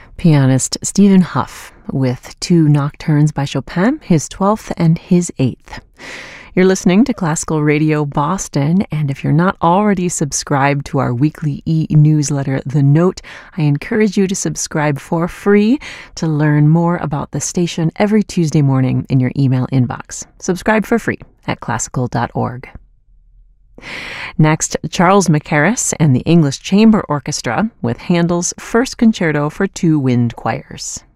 Pianist Stephen Hough with two nocturnes by Chopin, his 12th and his 8th. You're listening to Classical Radio Boston, and if you're not already subscribed to our weekly e-newsletter, The Note, I encourage you to subscribe for free to learn more about the station every Tuesday morning in your email inbox. Subscribe for free at classical.org. Next, Charles Mackerras and the English Chamber Orchestra with Handel's First Concerto for Two Wind Choirs.